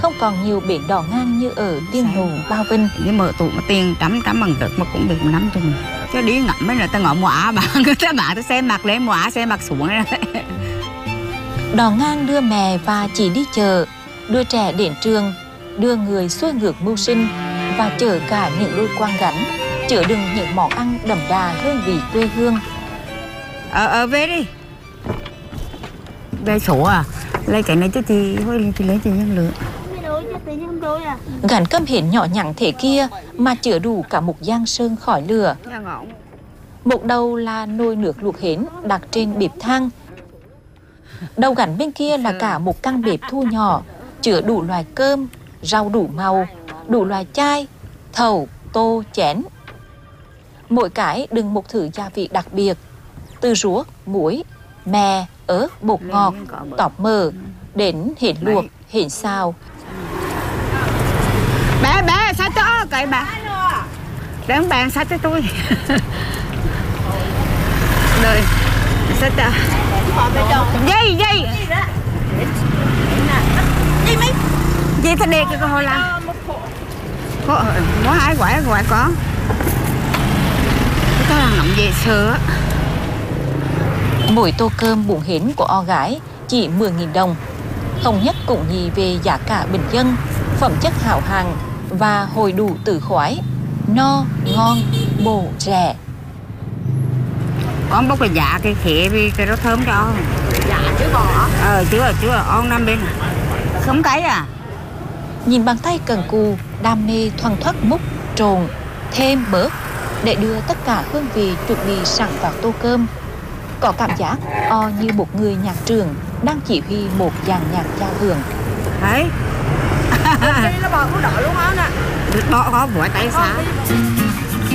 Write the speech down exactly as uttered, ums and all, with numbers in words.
Không còn nhiều bến đò ngang như ở Tiên Nụ, Bao Vinh. Nếu mở tụ mà tiền trăm trăm bằng được mà cũng được một năm cho mình. Chứ đi ngắm mấy người ta ngõ mọa bà, người ta bảo ta xe mặt lên mọa, xe mặt xuống. Đò ngang đưa mẹ và chị đi chợ, đưa trẻ đến trường, đưa người xuôi ngược mưu sinh và chở cả những đôi quang gánh, chở đựng những món ăn đậm đà hương vị quê hương. Ờ, ờ, về đi. Về số à? Lấy cái này cho chị, thôi chị lấy cho nhân lượng. Gánh cơm hến nhỏ nhắn thế kia mà chứa đủ cả một giang sơn khỏi lửa. Một đầu là nồi nước luộc hến đặt trên bếp than. Đầu gánh bên kia là cả một căn bếp thu nhỏ, chứa đủ loại cơm, rau đủ màu, đủ loại chai, thầu, tô, chén. Mỗi cái đựng một thứ gia vị đặc biệt, từ ruốc, muối, mè, ớt, bột ngọt, tỏi mỡ, đến hến luộc, hến xào. Bé, bé, sao cho cái bà. Đáng bàn sao cho tôi. Rồi, sao cho. Dây, dây. Dây mấy. Dây thật đẹp cái hồi là. Có, có hai quả, quả có. Cái là nọng về sữa. Mỗi tô cơm bún hến của O Gái chỉ mười nghìn đồng. Không nhất cũng nhì về giá cả bình dân, phẩm chất hảo hàng và hồi đủ từ khoái, no, ngon, bổ, rẻ. Con bốc là dạ cái khế vì cái đó thơm cho. Dạ chứ bò. Ờ chứ rồi chứ rồi on năm bên à. Không cái à. Nhìn bàn tay cần cù, đam mê thoăn thoắt múc, trộn, thêm bớt để đưa tất cả hương vị chuẩn bị sẵn vào tô cơm. Có cảm giác O như một người nhạc trưởng đang chỉ huy một dàn nhạc giao hưởng. Đấy. Nó bò có đỏ luôn á nè. Bỏ có vội tay xa.